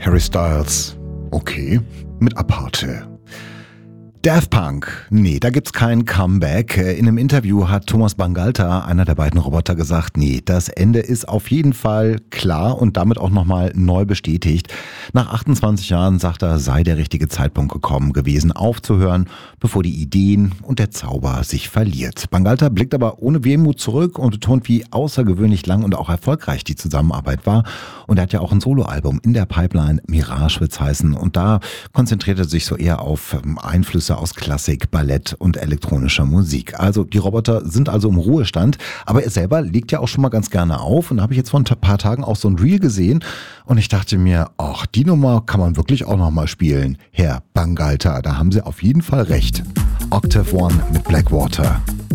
Harry Styles. Okay. Mit Aparte. Daft Punk. Nee, da gibt's kein Comeback. In einem Interview hat Thomas Bangalter, einer der beiden Roboter, gesagt, nee, das Ende ist auf jeden Fall klar und damit auch nochmal neu bestätigt. Nach 28 Jahren, sagt er, sei der richtige Zeitpunkt gekommen gewesen, aufzuhören, bevor die Ideen und der Zauber sich verliert. Bangalter blickt aber ohne Wehmut zurück und betont, wie außergewöhnlich lang und auch erfolgreich die Zusammenarbeit war. Und er hat ja auch ein Soloalbum in der Pipeline, Mirage wird's heißen. Und da konzentriert er sich so eher auf Einflüsse aus Klassik, Ballett und elektronischer Musik. Also die Roboter sind also im Ruhestand, aber er selber legt ja auch schon mal ganz gerne auf und da habe ich jetzt vor ein paar Tagen auch so ein Reel gesehen und ich dachte mir, ach, die Nummer kann man wirklich auch noch mal spielen. Herr Bangalter, da haben Sie auf jeden Fall recht. Octave One mit Blackwater.